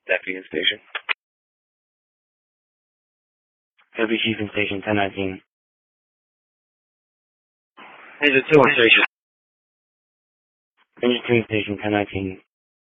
Deputy Station. Deputy Chief in Station 1019. Ranger 2 on Station. Ranger 2 in Station 1019.